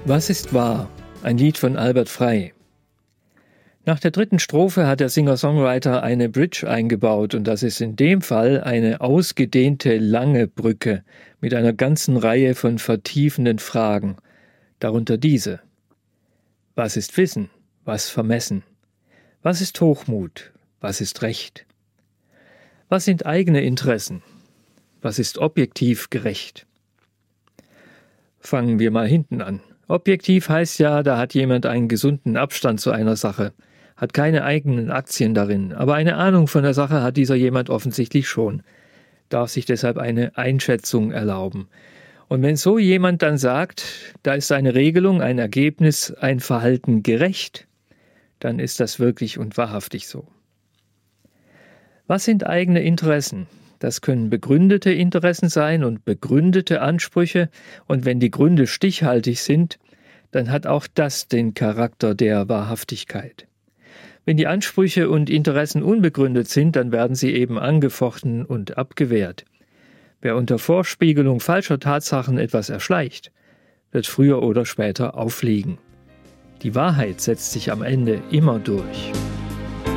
Was ist wahr? Ein Lied von Albert Frey. Nach der dritten Strophe hat der Singer-Songwriter eine Bridge eingebaut und das ist in dem Fall eine ausgedehnte lange Brücke mit einer ganzen Reihe von vertiefenden Fragen, darunter diese. Was ist Wissen? Was vermessen? Was ist Hochmut? Was ist Recht? Was sind eigene Interessen? Was ist objektiv gerecht? Fangen wir mal hinten an. Objektiv heißt ja, da hat jemand einen gesunden Abstand zu einer Sache, hat keine eigenen Aktien darin, aber eine Ahnung von der Sache hat dieser jemand offensichtlich schon, darf sich deshalb eine Einschätzung erlauben. Und wenn so jemand dann sagt, da ist eine Regelung, ein Ergebnis, ein Verhalten gerecht, dann ist das wirklich und wahrhaftig so. Was sind eigene Interessen? Das können begründete Interessen sein und begründete Ansprüche, und wenn die Gründe stichhaltig sind, dann hat auch das den Charakter der Wahrhaftigkeit. Wenn die Ansprüche und Interessen unbegründet sind, dann werden sie eben angefochten und abgewehrt. Wer unter Vorspiegelung falscher Tatsachen etwas erschleicht, wird früher oder später auffliegen. Die Wahrheit setzt sich am Ende immer durch.